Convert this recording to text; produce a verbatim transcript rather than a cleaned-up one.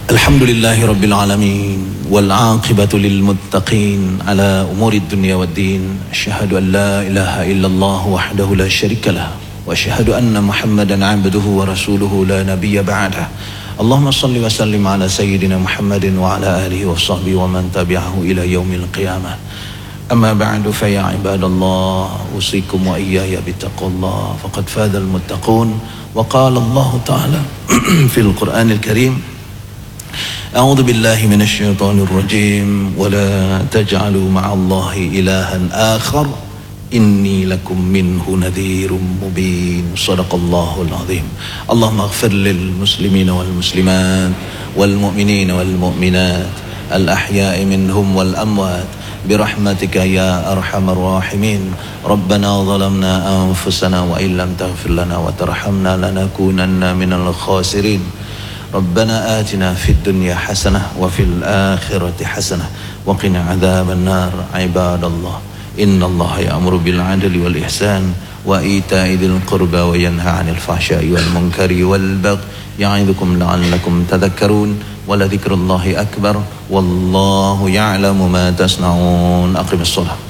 الحمد لله رب العالمين والعاقبة للمتقين على أمور الدنيا والدين. أشهد أن لا إله إلا الله وحده لا شريك له وأشهد أن محمدا عبده ورسوله لا نبي بعده. اللهم صل وسلم على سيدنا محمد وعلى آله وصحبه ومن تبعه إلى يوم القيامة. أما بعد فيا عباد الله أوصيكم وإياي بتقوى الله فقد فاز المتقون. وقال الله تعالى في القرآن الكريم: أعوذ بالله من الشيطان الرجيم ولا تجعلوا مع الله إلها آخر إني لكم منه نذير مبين. صدق الله العظيم. اللهم اغفر للمسلمين والمسلمات والمؤمنين والمؤمنات الأحياء منهم والأموات برحمتك يا أرحم الراحمين. ربنا ظلمنا أنفسنا وإن لم تغفر لنا وترحمنا لنكونن من الخاسرين. ربنا آتنا في الدنيا حسنة وفي الآخرة حسنة وقنا عذاب النار. عباد الله إن الله يأمر بالعدل والإحسان وإيتاء ذي القربى وينهى عن الفحشاء والمنكر والبغي يعظكم لعلكم تذكرون. ولذكر الله أكبر والله يعلم ما تصنعون. أقم الصلاة.